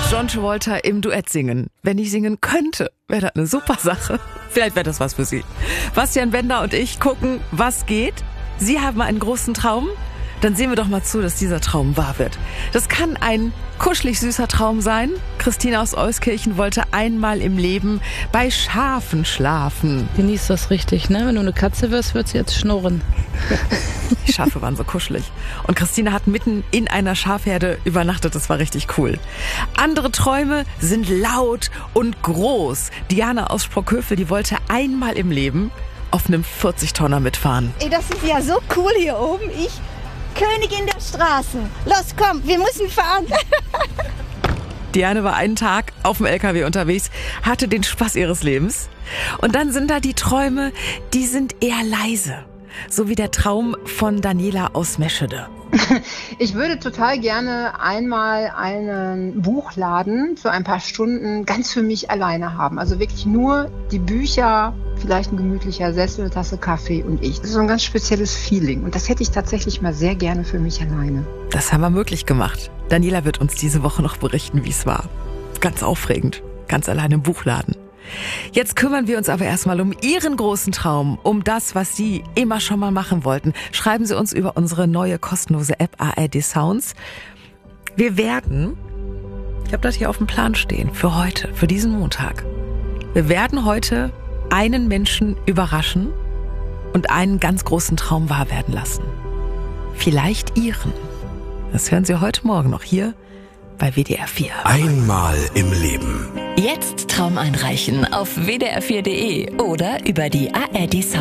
John Travolta im Duett singen. Wenn ich singen könnte, wäre das eine super Sache. Vielleicht wäre das was für Sie. Bastian Bender und ich gucken, was geht. Sie haben einen großen Traum. Dann sehen wir doch mal zu, dass dieser Traum wahr wird. Das kann ein kuschelig süßer Traum sein. Christina aus Euskirchen wollte einmal im Leben bei Schafen schlafen. Genieß das richtig, ne? Wenn du eine Katze wirst, wird sie jetzt schnurren. Die Schafe waren so kuschelig. Und Christina hat mitten in einer Schafherde übernachtet. Das war richtig cool. Andere Träume sind laut und groß. Diana aus Sprockhövel, die wollte einmal im Leben auf einem 40-Tonner mitfahren. Ey, das ist ja so cool hier oben. Königin der Straße. Los, komm, wir müssen fahren. Diane war einen Tag auf dem LKW unterwegs, hatte den Spaß ihres Lebens. Und dann sind da die Träume, die sind eher leise. So wie der Traum von Daniela aus Meschede. Ich würde total gerne einmal einen Buchladen für ein paar Stunden ganz für mich alleine haben. Also wirklich nur die Bücher, vielleicht ein gemütlicher Sessel, eine Tasse Kaffee und ich. Das ist so ein ganz spezielles Feeling. Und das hätte ich tatsächlich mal sehr gerne für mich alleine. Das haben wir möglich gemacht. Daniela wird uns diese Woche noch berichten, wie es war. Ganz aufregend. Ganz alleine im Buchladen. Jetzt kümmern wir uns aber erstmal um Ihren großen Traum, um das, was Sie immer schon mal machen wollten. Schreiben Sie uns über unsere neue kostenlose App ARD Sounds. Wir werden, ich habe das hier auf dem Plan stehen, für heute, für diesen Montag. Wir werden heute einen Menschen überraschen und einen ganz großen Traum wahr werden lassen. Vielleicht Ihren. Das hören Sie heute Morgen noch hier bei WDR 4. Einmal im Leben. Jetzt Traum einreichen auf wdr4.de oder über die ARD Sounds